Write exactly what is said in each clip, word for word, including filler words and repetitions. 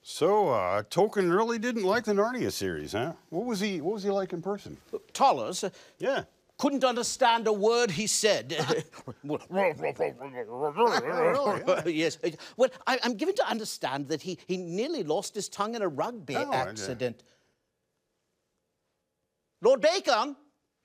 So, uh, Tolkien really didn't like the Narnia series, huh? What was he, what was he like in person? Tollers uh, Yeah. couldn't understand a word he said. Really? Yes. Well, I, I'm given to understand that he, he nearly lost his tongue in a rugby Oh, I- accident. Lord Bacon?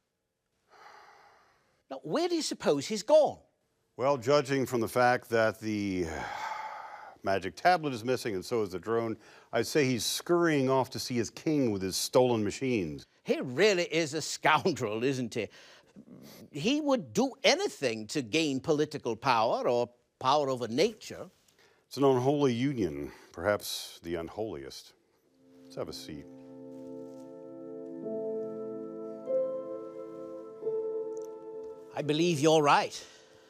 Now, where do you suppose he's gone? Well, judging from the fact that the magic tablet is missing and so is the drone, I'd say he's scurrying off to see his king with his stolen machines. He really is a scoundrel, isn't he? He would do anything to gain political power or power over nature. It's an unholy union, perhaps the unholiest. Let's have a seat. I believe you're right.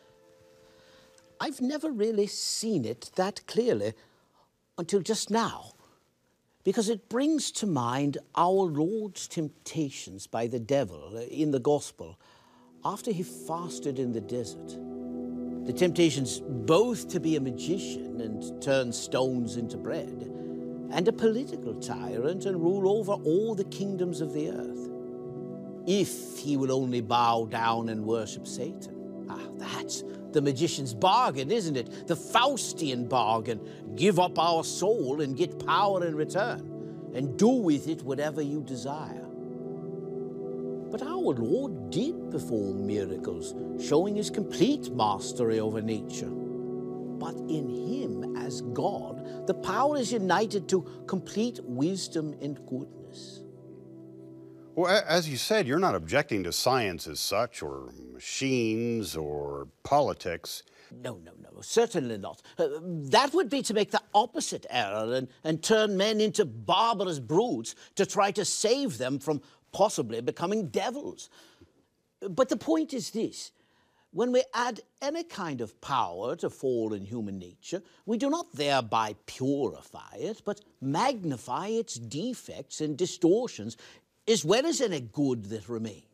I've never really seen it that clearly until just now, because it brings to mind our Lord's temptations by the devil in the Gospel after he fasted in the desert. The temptations both to be a magician and turn stones into bread, and a political tyrant and rule over all the kingdoms of the earth. If he will only bow down and worship Satan. Ah, that's the magician's bargain, isn't it? The Faustian bargain. Give up our soul and get power in return, and do with it whatever you desire. But our Lord did perform miracles, showing his complete mastery over nature. But in him, as God, the power is united to complete wisdom and goodness. Well, a- as you said, you're not objecting to science as such, or machines, or politics. No, no, no, certainly not. Uh, that would be to make the opposite error and, and turn men into barbarous brutes to try to save them from possibly becoming devils. But the point is this. When we add any kind of power to fallen human nature, we do not thereby purify it, but magnify its defects and distortions, as well as any good that remains.